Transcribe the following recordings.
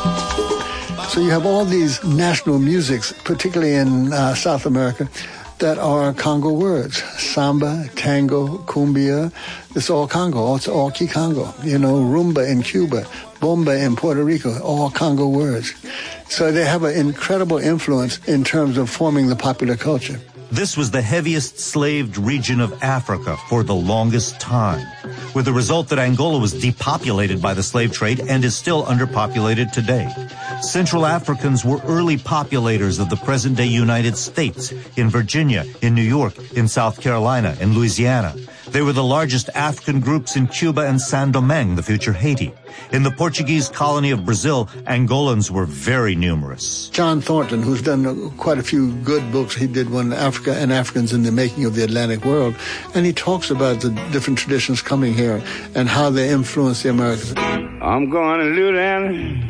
So you have all these national musics, particularly in South America, that are Congo words. Samba, tango, cumbia, it's all Congo, it's all Kikongo. You know, rumba in Cuba, bomba in Puerto Rico, all Congo words. So they have an incredible influence in terms of forming the popular culture. This was the heaviest slaved region of Africa for the longest time, with the result that Angola was depopulated by the slave trade and is still underpopulated today. Central Africans were early populators of the present-day United States, in Virginia, in New York, in South Carolina, in Louisiana. They were the largest African groups in Cuba and Saint-Domingue, the future Haiti. In the Portuguese colony of Brazil, Angolans were very numerous. John Thornton, who's done quite a few good books, he did one, Africa and Africans in the Making of the Atlantic World, and he talks about the different traditions coming here and how they influence the Americans. I'm going to Louisiana.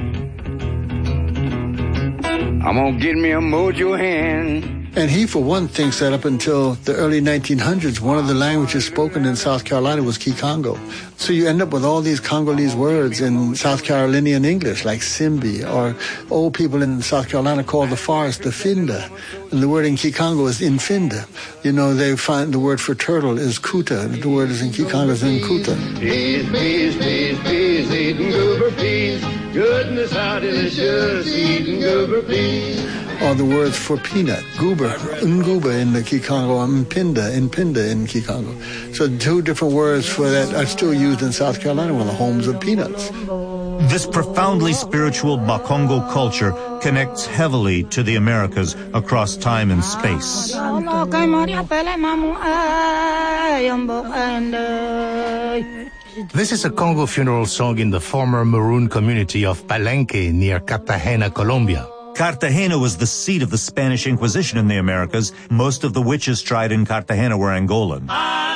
I'm going to get me a mojo hand. And he, for one, thinks that up until the early 1900s, one of the languages spoken in South Carolina was Kikongo. So you end up with all these Congolese words in South Carolinian English, like Simbi, or old people in South Carolina call the forest the Finda. And the word in Kikongo is Infinda. You know, they find the word for turtle is Kuta. The word is in Kikongo is Nkuta. Peas, peas, peas, peas, eating goober peas. Goodness, how delicious, eating goober peas. Or the words for peanut, goober, nguba in the Kikongo, mpinda in Kikongo. So two different words for that are still used in South Carolina, one of the homes of peanuts. This profoundly spiritual Bakongo culture connects heavily to the Americas across time and space. This is a Congo funeral song in the former Maroon community of Palenque near Cartagena, Colombia. Cartagena was the seat of the Spanish Inquisition in the Americas. Most of the witches tried in Cartagena were Angolan.